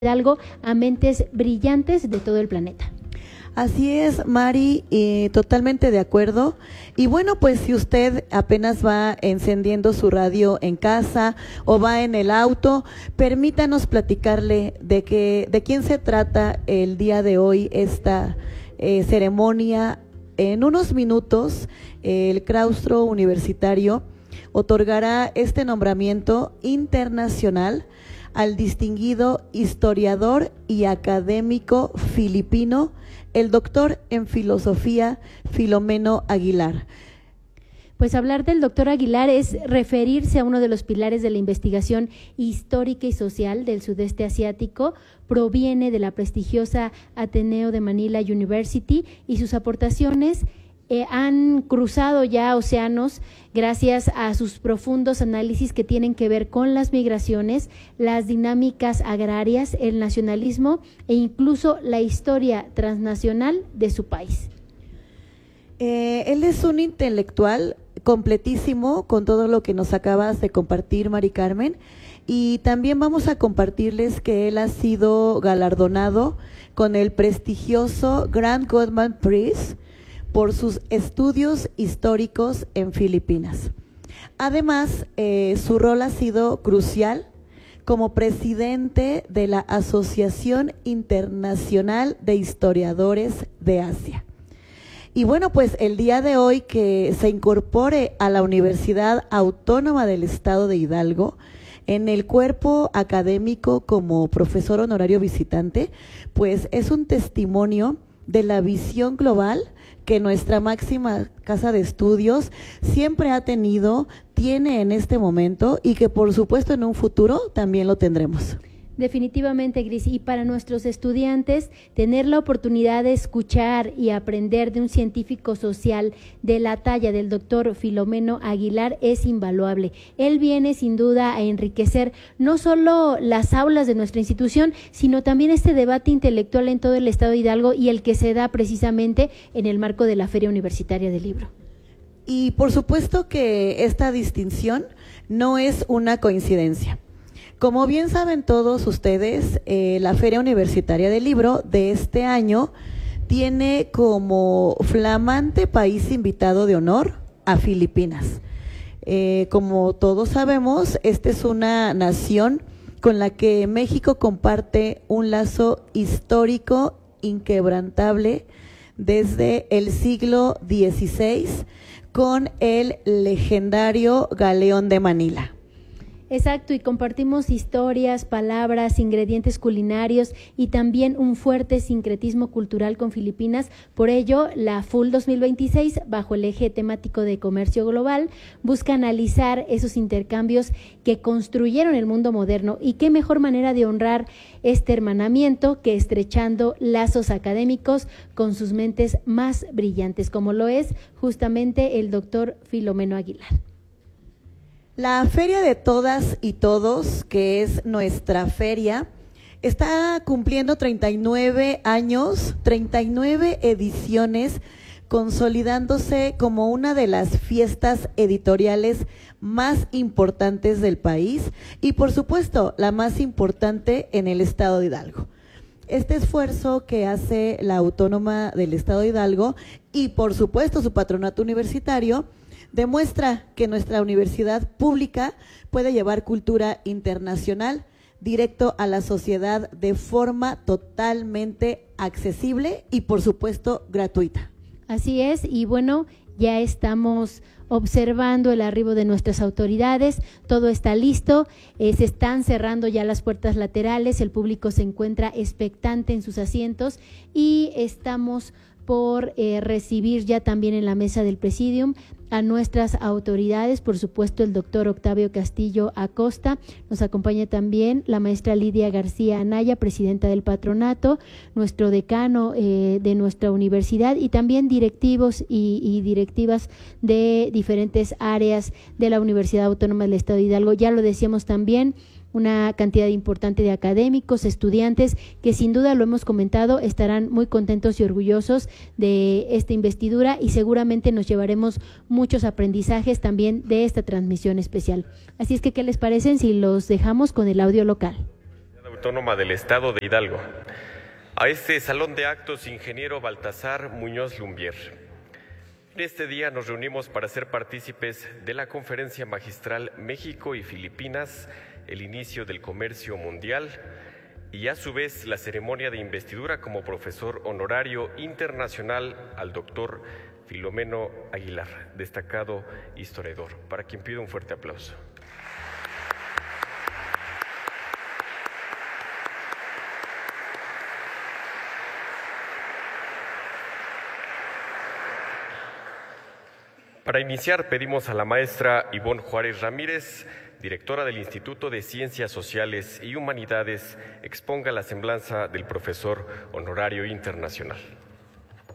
Hidalgo a mentes brillantes de todo el planeta. Así es, Mari, totalmente de acuerdo. Y bueno, pues si usted apenas va encendiendo su radio en casa o va en el auto, permítanos platicarle de quién se trata el día de hoy esta ceremonia. En unos minutos, el claustro universitario otorgará este nombramiento internacional al distinguido historiador y académico filipino, el doctor en filosofía Filomeno Aguilar. Pues hablar del doctor Aguilar es referirse a uno de los pilares de la investigación histórica y social del sudeste asiático. Proviene de la prestigiosa Ateneo de Manila University y sus aportaciones han cruzado ya océanos gracias a sus profundos análisis que tienen que ver con las migraciones, las dinámicas agrarias, el nacionalismo e incluso la historia transnacional de su país. Él es un intelectual completísimo con todo lo que nos acabas de compartir, Mari Carmen, y también vamos a compartirles que él ha sido galardonado con el prestigioso Grand Goldman Prize por sus estudios históricos en Filipinas. Además, su rol ha sido crucial como presidente de la Asociación Internacional de Historiadores de Asia. Y bueno, pues el día de hoy que se incorpore a la Universidad Autónoma del Estado de Hidalgo en el cuerpo académico como profesor honorario visitante, pues es un testimonio de la visión global que nuestra máxima casa de estudios siempre ha tenido, tiene en este momento y que por supuesto en un futuro también lo tendremos. Definitivamente, Gris, y para nuestros estudiantes, tener la oportunidad de escuchar y aprender de un científico social de la talla del doctor Filomeno Aguilar es invaluable. Él viene sin duda a enriquecer no solo las aulas de nuestra institución, sino también este debate intelectual en todo el estado de Hidalgo y el que se da precisamente en el marco de la Feria Universitaria del Libro. Y por supuesto que esta distinción no es una coincidencia. Como bien saben todos ustedes, la Feria Universitaria del Libro de este año tiene como flamante país invitado de honor a Filipinas. Como todos sabemos, esta es una nación con la que México comparte un lazo histórico inquebrantable desde el siglo XVI con el legendario Galeón de Manila. Exacto, y compartimos historias, palabras, ingredientes culinarios y también un fuerte sincretismo cultural con Filipinas. Por ello, la FUL 2026, bajo el eje temático de comercio global, busca analizar esos intercambios que construyeron el mundo moderno y qué mejor manera de honrar este hermanamiento que estrechando lazos académicos con sus mentes más brillantes, como lo es justamente el doctor Filomeno Aguilar. La Feria de Todas y Todos, que es nuestra feria, está cumpliendo 39 años, 39 ediciones, consolidándose como una de las fiestas editoriales más importantes del país y, por supuesto, la más importante en el estado de Hidalgo. Este esfuerzo que hace la Autónoma del Estado de Hidalgo y, por supuesto, su patronato universitario, demuestra que nuestra universidad pública puede llevar cultura internacional directo a la sociedad de forma totalmente accesible y, por supuesto, gratuita. Así es, y bueno, ya estamos observando el arribo de nuestras autoridades, todo está listo, se están cerrando ya las puertas laterales, el público se encuentra expectante en sus asientos y estamos por recibir ya también en la mesa del Presidium a nuestras autoridades, por supuesto el doctor Octavio Castillo Acosta, nos acompaña también la maestra Lidia García Anaya, presidenta del patronato, nuestro decano de nuestra universidad y también directivos y directivas de diferentes áreas de la Universidad Autónoma del Estado de Hidalgo. Ya lo decíamos también, una cantidad importante de académicos, estudiantes, que sin duda lo hemos comentado, estarán muy contentos y orgullosos de esta investidura y seguramente nos llevaremos muchos aprendizajes también de esta transmisión especial. Así es que, ¿qué les parecen si los dejamos con el audio local? Autónoma del Estado de Hidalgo. A este salón de actos, ingeniero Baltasar Muñoz Lumbier. En este día nos reunimos para ser partícipes de la conferencia magistral México y Filipinas, el inicio del comercio mundial, y a su vez la ceremonia de investidura como profesor honorario internacional al doctor Filomeno Aguilar, destacado historiador, para quien pido un fuerte aplauso. Para iniciar, pedimos a la maestra Ivonne Juárez Ramírez, directora del Instituto de Ciencias Sociales y Humanidades, exponga la semblanza del profesor honorario internacional.